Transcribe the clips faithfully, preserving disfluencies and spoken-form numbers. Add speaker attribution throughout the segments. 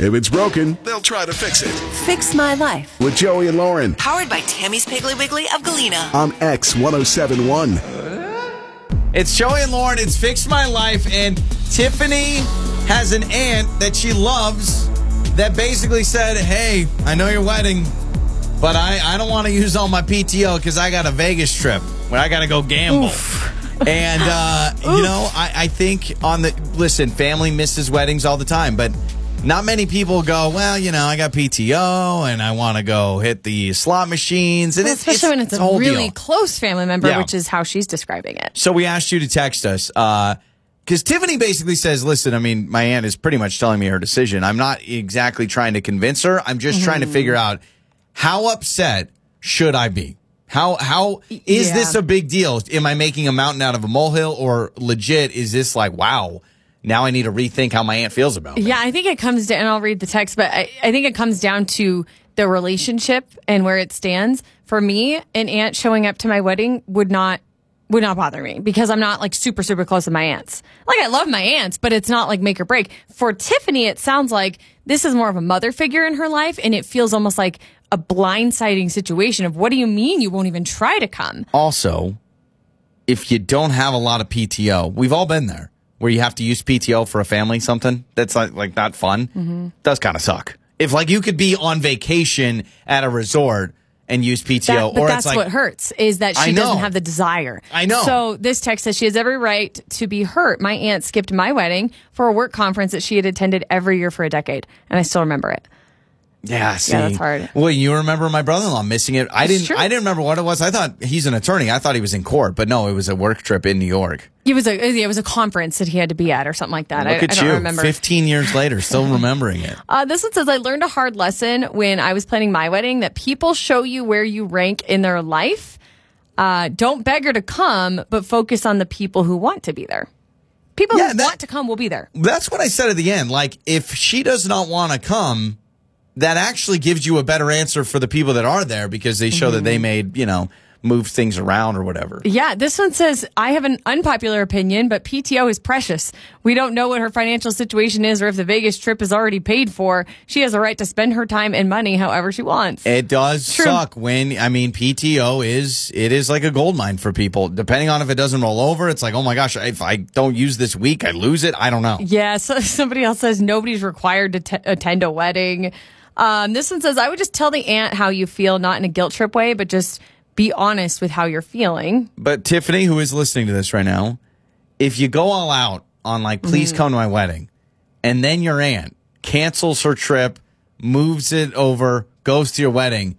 Speaker 1: If it's broken, they'll try to fix it.
Speaker 2: Fix My Life
Speaker 1: With Joey and Lauren.
Speaker 2: Powered by Tammy's Piggly Wiggly of Galena.
Speaker 1: On X one oh seven one.
Speaker 3: It's Joey and Lauren. It's Fix My Life. And Tiffany has an aunt that she loves that basically said, hey, I know your wedding, but I, I don't want to use all my P T O because I got a Vegas trip where I got to go gamble. Oof. And, uh, you know, I, I think on the, listen, family misses weddings all the time, but not many people go, well, you know, I got P T O and I want to go hit the slot machines. And
Speaker 4: well,
Speaker 3: it's,
Speaker 4: especially
Speaker 3: it's,
Speaker 4: when it's,
Speaker 3: it's
Speaker 4: a,
Speaker 3: a
Speaker 4: really
Speaker 3: deal.
Speaker 4: close family member,
Speaker 3: Yeah.
Speaker 4: which is how she's describing it.
Speaker 3: So we asked you to text us, uh, because Tiffany basically says, listen, I mean, my aunt is pretty much telling me her decision. I'm not exactly trying to convince her. I'm just mm-hmm. trying to figure out how upset should I be? How how is
Speaker 4: yeah.
Speaker 3: this a big deal? Am I making a mountain out of a molehill, or legit is this like, wow, now I need to rethink how my aunt feels about it?
Speaker 4: Yeah, I think it comes down, and I'll read the text, but I, I think it comes down to the relationship and where it stands. For me, an aunt showing up to my wedding would not would not bother me because I'm not like super, super close to my aunts. Like, I love my aunts, but it's not like make or break. For Tiffany, it sounds like this is more of a mother figure in her life, and it feels almost like a blindsiding situation of what do you mean you won't even try to come?
Speaker 3: Also, if you don't have a lot of P T O, we've all been there where you have to use P T O for a family, something that's like, like not fun. Mm-hmm. Does kind of suck. If like you could be on vacation at a resort and use P T O,
Speaker 4: that, but
Speaker 3: or
Speaker 4: that's
Speaker 3: it's like,
Speaker 4: what hurts is that she doesn't have the desire.
Speaker 3: I know.
Speaker 4: So this text says she has every right to be hurt. My aunt skipped my wedding for a work conference that she had attended every year for a decade, and I still remember it.
Speaker 3: Yeah, see.
Speaker 4: Yeah, that's hard.
Speaker 3: Well, you remember my brother-in-law missing it. I
Speaker 4: It's
Speaker 3: didn't.
Speaker 4: true.
Speaker 3: I didn't remember what it was. I thought he's an attorney. I thought he was in court, but no, it was a work trip in New York.
Speaker 4: It was a it was a conference that he had to be at or something like that.
Speaker 3: Look
Speaker 4: I,
Speaker 3: at
Speaker 4: I don't
Speaker 3: you,
Speaker 4: remember.
Speaker 3: fifteen years later, still remembering it.
Speaker 4: Uh, this one says, I learned a hard lesson when I was planning my wedding that people show you where you rank in their life. Uh, don't beg her to come, but focus on the people who want to be there. People
Speaker 3: Yeah,
Speaker 4: who
Speaker 3: that-
Speaker 4: want to come will be there.
Speaker 3: That's what I said at the end. Like, if she does not want to come, that actually gives you a better answer for the people that are there because they show mm-hmm. that they made, you know, moved things around or whatever.
Speaker 4: Yeah, this one says, I have an unpopular opinion, but P T O is precious. We don't know what her financial situation is or if the Vegas trip is already paid for. She has a right to spend her time and money however she wants.
Speaker 3: It does
Speaker 4: True.
Speaker 3: suck when, I mean, P T O is, it is like a gold mine for people. Depending on if it doesn't roll over, it's like, oh my gosh, if I don't use this week, I lose it. I don't know.
Speaker 4: Yeah, so somebody else says nobody's required to t- attend a wedding. Um, this one says, I would just tell the aunt how you feel, not in a guilt trip way, but just be honest with how you're feeling.
Speaker 3: But Tiffany, who is listening to this right now, if you go all out on like, please mm. come to my wedding, and then your aunt cancels her trip, moves it over, goes to your wedding,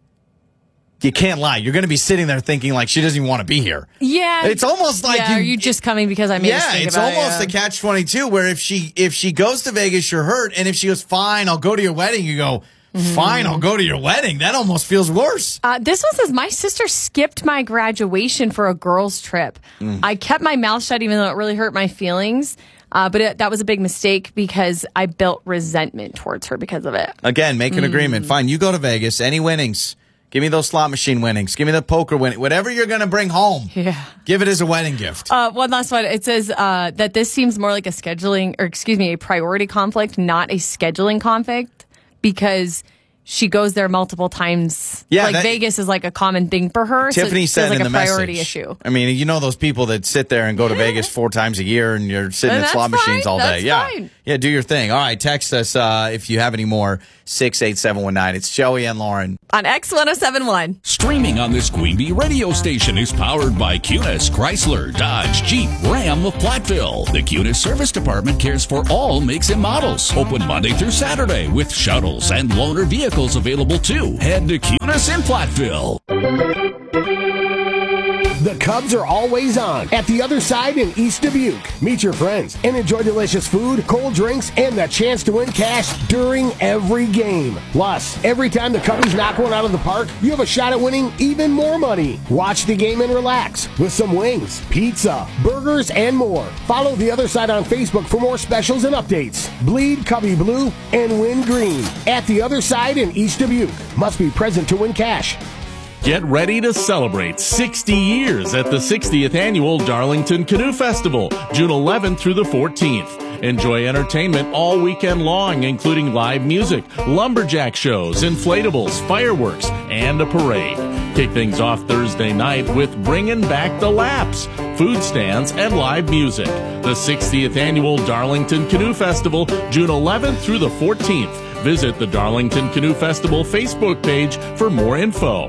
Speaker 3: you can't lie. You're going to be sitting there thinking like she doesn't even want to be here.
Speaker 4: Yeah.
Speaker 3: It's almost like
Speaker 4: yeah,
Speaker 3: you,
Speaker 4: are you just coming because I made
Speaker 3: yeah,
Speaker 4: a
Speaker 3: it's
Speaker 4: about
Speaker 3: almost
Speaker 4: it,
Speaker 3: a catch twenty-two where if she if she goes to Vegas, you're hurt, and if she goes, fine, I'll go to your wedding, you go, fine, I'll go to your wedding. That almost feels worse.
Speaker 4: Uh, this one says, my sister skipped my graduation for a girls' trip. Mm. I kept my mouth shut even though it really hurt my feelings. Uh, but it, that was a big mistake because I built resentment towards her because of it.
Speaker 3: Again, make an mm. agreement. Fine, you go to Vegas. Any winnings? Give me those slot machine winnings. Give me the poker winning. Whatever you're going to bring home,
Speaker 4: yeah.
Speaker 3: give it as a wedding gift.
Speaker 4: Uh, one last one. It says uh, that this seems more like a scheduling, or excuse me, a priority conflict, not a scheduling conflict, because she goes there multiple times.
Speaker 3: Yeah,
Speaker 4: like
Speaker 3: that,
Speaker 4: Vegas is like a common thing for her.
Speaker 3: Tiffany
Speaker 4: so
Speaker 3: said
Speaker 4: like
Speaker 3: in
Speaker 4: a
Speaker 3: the
Speaker 4: priority
Speaker 3: message.
Speaker 4: issue.
Speaker 3: I mean, you know those people that sit there and go to Vegas four times a year, and you're sitting
Speaker 4: And
Speaker 3: at slot
Speaker 4: that's
Speaker 3: machines
Speaker 4: fine.
Speaker 3: all day.
Speaker 4: That's
Speaker 3: yeah,
Speaker 4: fine.
Speaker 3: yeah, do your thing. All right, text us uh, if you have any more. six eight seven one nine. It's Joey and Lauren
Speaker 4: on X one oh seven one.
Speaker 5: Streaming on this Queen Bee radio station is powered by Cunis, Chrysler, Dodge, Jeep, Ram of Platteville. The Cunis Service Department cares for all makes and models. Open Monday through Saturday with shuttles and loaner vehicles available too. Head to Cunis in Platteville.
Speaker 6: The Cubs are always on at the other side in East Dubuque. Meet your friends and enjoy delicious food, cold drinks, and the chance to win cash during every game. Plus, every time the Cubbies knock one out of the park, you have a shot at winning even more money. Watch the game and relax with some wings, pizza, burgers, and more. Follow The Other Side on Facebook for more specials and updates. Bleed Cubby Blue and win green at the other side in East Dubuque. Must be present to win cash.
Speaker 7: Get ready to celebrate sixty years at the sixtieth Annual Darlington Canoe Festival, June eleventh through the fourteenth. Enjoy entertainment all weekend long, including live music, lumberjack shows, inflatables, fireworks, and a parade. Kick things off Thursday night with Bringing Back the Laps, food stands, and live music. The sixtieth Annual Darlington Canoe Festival, June eleventh through the fourteenth. Visit the Darlington Canoe Festival Facebook page for more info.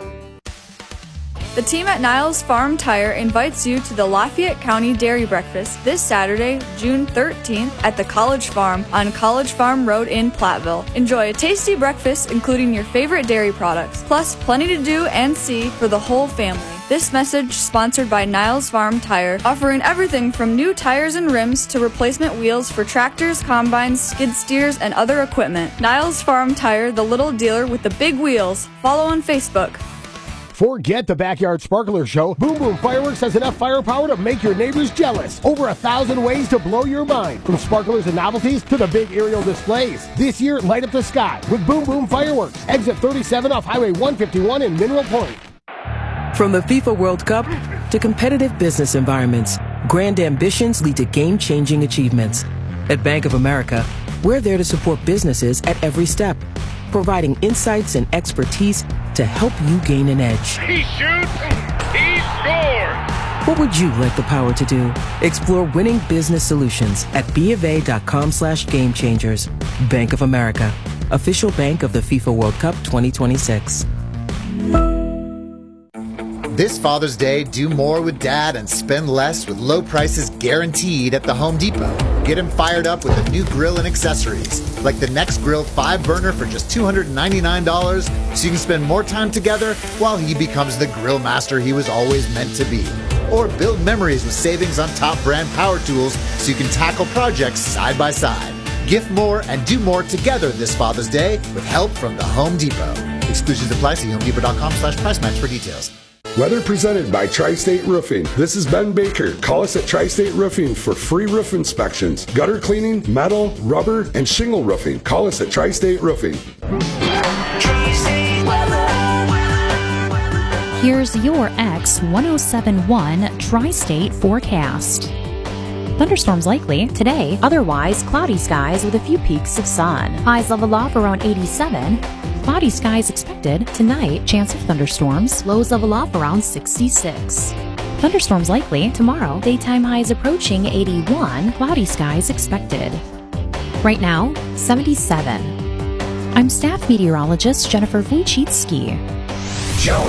Speaker 8: The team at Niles Farm Tire invites you to the Lafayette County Dairy Breakfast this Saturday, June thirteenth at the College Farm on College Farm Road in Platteville. Enjoy a tasty breakfast including your favorite dairy products, plus plenty to do and see for the whole family. This message sponsored by Niles Farm Tire, offering everything from new tires and rims to replacement wheels for tractors, combines, skid steers, and other equipment. Niles Farm Tire, the little dealer with the big wheels. Follow on Facebook.
Speaker 6: Forget the Backyard Sparkler Show. Boom Boom Fireworks has enough firepower to make your neighbors jealous. Over a thousand ways to blow your mind. From sparklers and novelties to the big aerial displays. This year, light up the sky with Boom Boom Fireworks. Exit thirty-seven off Highway one fifty-one in Mineral Point.
Speaker 9: From the FIFA World Cup to competitive business environments, grand ambitions lead to game-changing achievements. At Bank of America, we're there to support businesses at every step, providing insights and expertise to help you gain an edge.
Speaker 10: He shoots, he scores!
Speaker 9: What would you like the power to do? Explore winning business solutions at BofA.com slash game changers. Bank of America, official bank of the FIFA World Cup twenty twenty-six.
Speaker 11: This Father's Day, do more with Dad and spend less with low prices guaranteed at the Home Depot. Get him fired up with a new grill and accessories, like the Next Grill five burner for just two hundred ninety-nine dollars, so you can spend more time together while he becomes the grill master he was always meant to be. Or build memories with savings on top brand power tools so you can tackle projects side by side. Gift more and do more together this Father's Day with help from the Home Depot. Exclusions apply. See homedepot.com slash price match for details.
Speaker 12: Weather presented by Tri-State Roofing. This is Ben Baker. Call us at Tri-State Roofing for free roof inspections, gutter cleaning, metal, rubber, and shingle roofing. Call us at Tri-State Roofing.
Speaker 13: Here's your X one oh seven one Tri-State forecast. Thunderstorms likely today, otherwise cloudy skies with a few peaks of sun. Highs level off around eighty-seven. Cloudy skies expected tonight, chance of thunderstorms. Lows level off around sixty-six. Thunderstorms likely tomorrow, daytime highs approaching eighty-one. Cloudy skies expected. Right now, seventy-seven. I'm staff meteorologist Jennifer Wojcicki.
Speaker 1: Joey